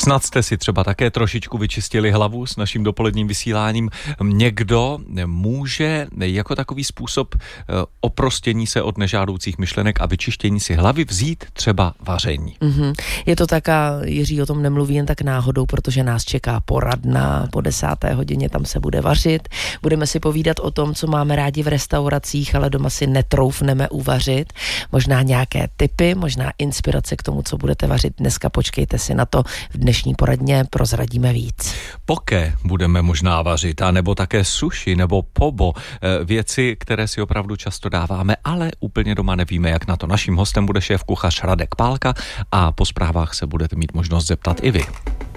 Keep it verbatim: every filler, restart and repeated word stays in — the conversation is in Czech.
Snad jste si třeba také trošičku vyčistili hlavu s naším dopoledním vysíláním. Někdo může jako takový způsob oprostění se od nežádoucích myšlenek a vyčištění si hlavy vzít třeba vaření. Mm-hmm. Je to tak a Jiří o tom nemluví jen tak náhodou, protože nás čeká poradna po desáté hodině, tam se bude vařit. Budeme si povídat o tom, co máme rádi v restauracích, ale doma si netroufneme uvařit. Možná nějaké tipy, možná inspirace k tomu, co budete vařit dneska. Počkejte si na to, v dnešní poradně prozradíme víc. Poké budeme možná vařit, anebo také sushi nebo pobo, věci, které si opravdu často dáváme, ale úplně doma nevíme, jak na to. Naším hostem bude šéf kuchař Radek Pálka a po zprávách se budete mít možnost zeptat i vy.